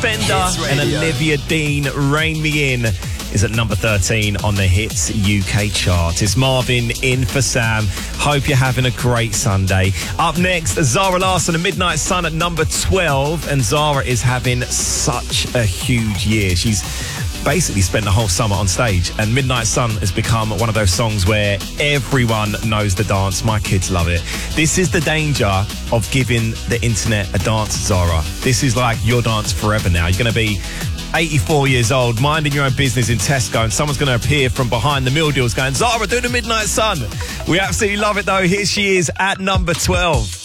Fender and Olivia Dean, Rain Me In, is at number 13 on the Hits UK chart. It's Marvin in for Sam. Hope you're having a great Sunday. Up next, Zara Larsson and Midnight Sun at number 12. And Zara is having such a huge year. She's basically spent the whole summer on stage, and Midnight Sun has become one of those songs where everyone knows the dance. My kids love it. This is the danger of giving the internet a dance, Zara. This is like your dance forever now. You're going to be 84 years old, minding your own business in Tesco, and someone's going to appear from behind the meal deals going, Zara, do the Midnight Sun. We absolutely love it though. Here she is at number 12.